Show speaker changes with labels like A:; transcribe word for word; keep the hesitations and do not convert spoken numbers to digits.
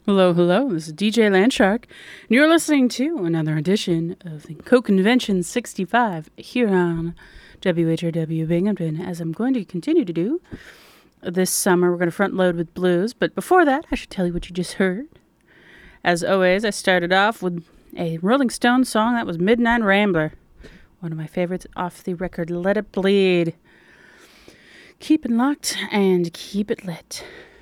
A: Hello, hello. This is D J Landshark, and you're listening to another edition of the Co-Convention sixty-five here on W H R W Binghamton, as I'm going to continue to do this summer. We're going to front load with blues, but before that, I should tell you what you just heard. As always, I started off with a Rolling Stones song. That was Midnight Rambler, one of my favorites off the record Let It Bleed. Keep it locked and keep it lit.